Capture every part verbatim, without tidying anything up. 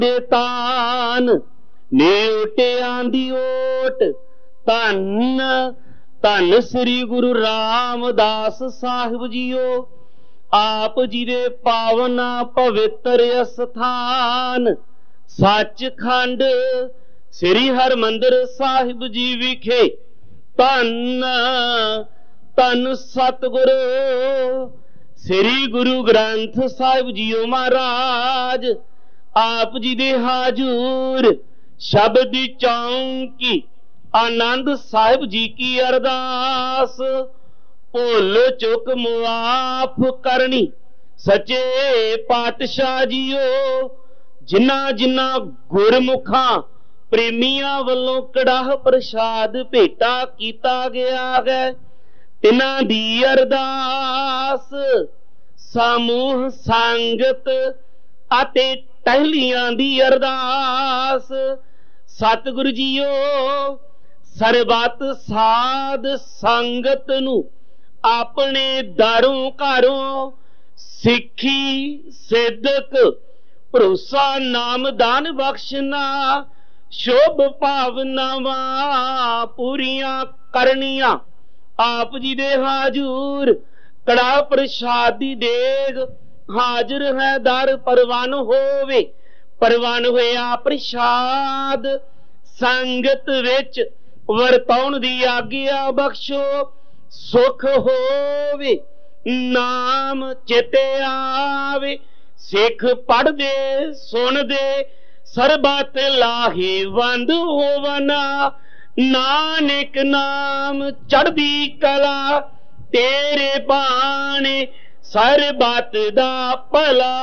ਦੇ ਤਾਨ ਨੇਵਟਿਆਂ ਦੀ ਓਟ। ਧੰਨ ਧੰਨ ਸ੍ਰੀ ਗੁਰੂ ਰਾਮਦਾਸ ਸਾਹਿਬ ਜੀਓ, ਆਪ ਜੀ ਦੇ ਪਾਵਨ ਪਵਿੱਤਰ ਅਸਥਾਨ ਸੱਚਖੰਡ ਸ੍ਰੀ ਹਰਿਮੰਦਰ ਸਾਹਿਬ ਜੀ ਵਿਖੇ। ਧੰਨ ਧੰਨ ਸਤਿਗੁਰੂ ਸ੍ਰੀ ਗੁਰੂ ਗ੍ਰੰਥ ਸਾਹਿਬ ਜੀਓ ਮਹਾਰਾਜ, ਆਪ ਜੀ ਦੇ ਹਾਜ਼ੂਰ ਸ਼ਬਦ ਚੌਂਕੀ ਆਨੰਦ ਸਾਹਿਬ ਜੀ ਕੀ ਅਰਦਾਸ। ਭੁੱਲ ਚੁੱਕ ਮੁਆਫ ਕਰਨੀ ਸੱਚੇ ਪਾਤਸ਼ਾਹ ਜੀਓ, ਜਿਨ੍ਹਾਂ ਜਿਨ੍ਹਾਂ ਗੁਰਮੁਖਾਂ ਪ੍ਰੇਮੀਆਂ ਵੱਲੋਂ ਕੜਾਹ ਪ੍ਰਸ਼ਾਦ ਭੇਟਾ ਕੀਤਾ ਗਿਆ ਹੈ, ਤਿਨਾਂ ਦੀ ਅਰਦਾਸ। ਸਮੂਹ ਸੰਗਤ ਅਤੇ ਟਹਿਲੀਆਂ ਦੀ ਅਰਦਾਸ। ਸਤਿਗੁਰੂ ਜੀਓ ਸਰਬੱਤ ਸਾਧ ਸੰਗਤ ਨੂੰ ਆਪਣੇ ਦਰੋਂ ਘਰੋਂ ਸਿੱਖੀ ਸਿੱਧਕ ਭਰੋਸਾ ਨਾਮਦਾਨ ਬਖਸ਼ਣਾ, ਸ਼ੁਭ ਭਾਵਨਾਵਾਂ ਪੂਰੀਆਂ ਕਰਨੀਆਂ। ਆਪ ਜੀ ਦੇ ਹਾਜ਼ੂਰ ਕੜਾ ਪ੍ਰਸ਼ਾਦ ਦੀ ਦੇਗ ਹਾਜ਼ਰ ਹੈ, ਦਰ ਪ੍ਰਵਾਨ ਹੋਵੇ। ਪ੍ਰਵਾਨ ਹੋਇਆ ਪ੍ਰਸ਼ਾਦ ਸੰਗਤ ਵਿੱਚ ਵਰਤਾਉਣ ਦੀ ਆਗਿਆ ਬਖਸ਼ੋ। ਸੁਖ ਹੋਵੇ ਨਾਮ ਚੇਤੇ ਆਵੇ, ਸਿੱਖ ਪੜ੍ਹਦੇ ਸੁਣਦੇ ਸਰਬਤ ਲਾਹੇਵੰਦ ਹੋਵਨਾ। ਨਾਨਕ ਨਾਮ ਚੜ੍ਹਦੀ ਕਲਾ, ਤੇਰੇ ਬਾਣੇ ਸਰਬਤ ਦਾ ਭਲਾ।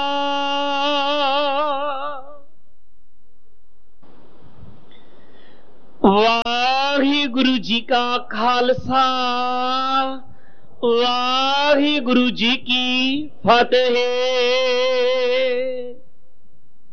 ਵਾਹਿਗੁਰੂ ਜੀ ਕਾ ਖਾਲਸਾ, ਵਾਹਿਗੁਰੂ ਜੀ ਕੀ ਫਤਿਹ।